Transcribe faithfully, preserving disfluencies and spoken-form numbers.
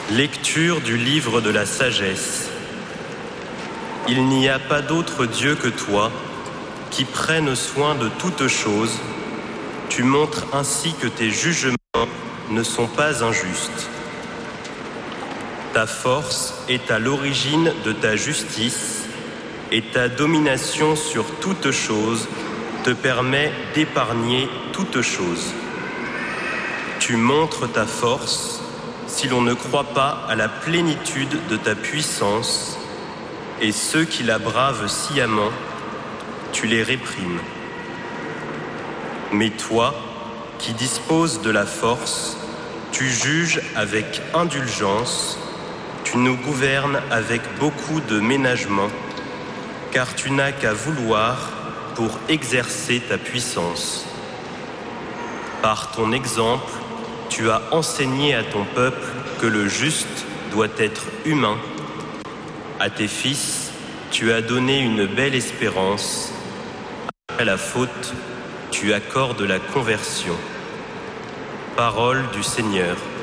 Lecture du livre de la sagesse. Il n'y a pas d'autre Dieu que toi, qui prenne soin de toutes choses. Tu montres ainsi que tes jugements ne sont pas injustes. Ta force est à l'origine de ta justice, et ta domination sur toutes choses te permet d'épargner toutes choses. Tu montres ta force si l'on ne croit pas à la plénitude de ta puissance, et ceux qui la bravent sciemment, tu les réprimes. Mais toi, qui disposes de la force, tu juges avec indulgence, tu nous gouvernes avec beaucoup de ménagement, car tu n'as qu'à vouloir pour exercer ta puissance. Par ton exemple, tu as enseigné à ton peuple que le juste doit être humain. À tes fils, tu as donné une belle espérance. Après la faute, tu accordes la conversion. Parole du Seigneur.